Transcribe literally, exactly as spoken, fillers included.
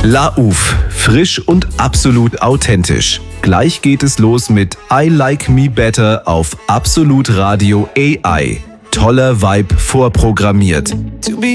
Lauf, frisch und absolut authentisch. Gleich geht es los mit I Like Me Better auf Absolut Radio A I. Toller Vibe vorprogrammiert.